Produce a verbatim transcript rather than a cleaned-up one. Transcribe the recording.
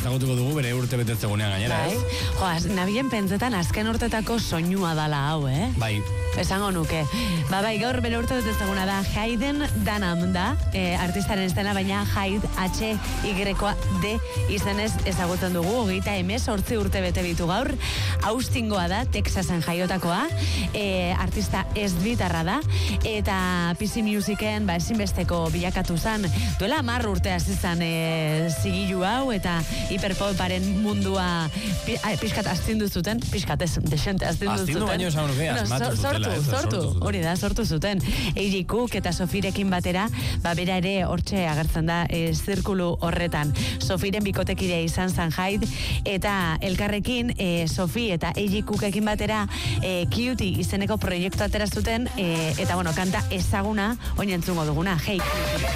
ezagutuko dugu bere urte betetzegunean gainera, bai. ez? Joaz, nabien pentsetan azken urtetako soinua dala hau, eh? Bai. Esango nuke. Ba, bai, gaur bere urte betetzeguna da Hayden Dunham da, e, artistaren estena, baina Hyde H Y D izenez ezagutzen dugu, hogeita hemezortzi urte bete ditu gaur, Austingoa da, Texasen jaiotakoa, e, artista ez bitarra da, eta P C Musicen, ba, ezinbesteko bilakatu zan, duela hamar urte hasi zan e, zigilu hau, eta hiperpoparen mundua pi, a, pixkat astindu zuten, pixkat ez, desente astindu zuten. Astindu baino esan nuke, asmatu zutela. Sortu, sortu, hori da, sortu zuten. Eiri Cook eta Sofirekin batera, ba, bera ere hortxe agertzen da e, zirkulu horretan. Sofiren bikotekidea izan zan Hyde, eta elkarrekin e, Sofi eta Eiri Cookekin batera e, Cutie izeneko proiektu atera zuten, e, eta bueno, kanta ezaguna, oin entzungo duguna, Hey Cutie.